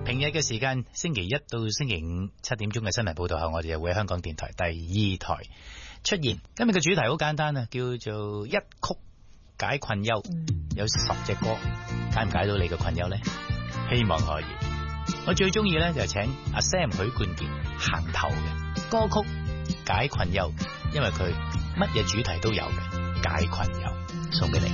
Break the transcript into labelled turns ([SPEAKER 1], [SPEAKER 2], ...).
[SPEAKER 1] 平日嘅時間，星期一到星期五7點鐘嘅新聞報道後，我哋就會喺香港電台第2台出現。今日嘅主題好簡單啊，叫做一曲解困憂。有10隻歌，解唔解到你嘅困憂呢？希望可以。我最中意呢，就係請阿 Sam 許冠傑行頭嘅歌曲解困憂，因為佢乜嘢主題都有嘅解困憂，送俾你。